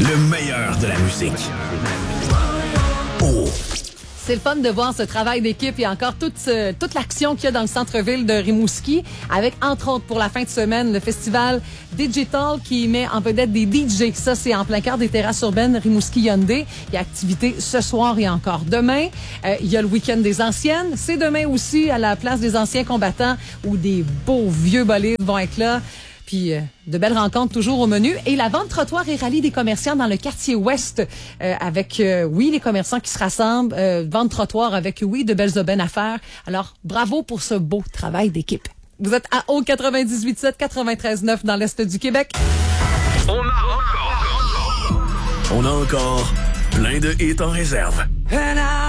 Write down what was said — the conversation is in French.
Le meilleur de la musique. Oh! C'est le fun de voir ce travail d'équipe et encore toute l'action qu'il y a dans le centre-ville de Rimouski, avec entre autres pour la fin de semaine le festival Digital qui met en vedette des DJ. Ça, c'est en plein cœur des terrasses urbaines Rimouski Hyundai. Il y a activité ce soir et encore demain. Il y a le week-end des anciennes. C'est demain aussi à la place des anciens combattants où des beaux vieux bolides vont être là. Puis de belles rencontres toujours au menu. Et la vente trottoir et rallye des commerçants dans le quartier ouest avec, les commerçants qui se rassemblent. Vente trottoir avec, de belles aubaines à faire. Alors, bravo pour ce beau travail d'équipe. Vous êtes à Haut 98.7, 93.9 dans l'Est du Québec. On a encore plein de hits en réserve.